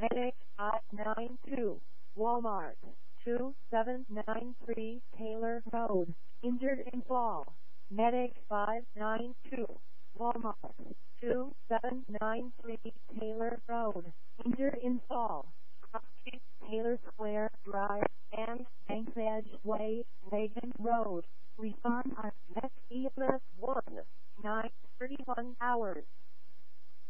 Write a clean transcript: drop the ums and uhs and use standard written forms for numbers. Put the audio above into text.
Medic 592, Walmart 2793 Taylor Road, injured in fall. Medic 592, Walmart 2793 Taylor Road, injured in fall. Crossing Taylor Square Drive and Banks Edge Way, Reagan Road. Respond on next EMS 1, 9:31 hours.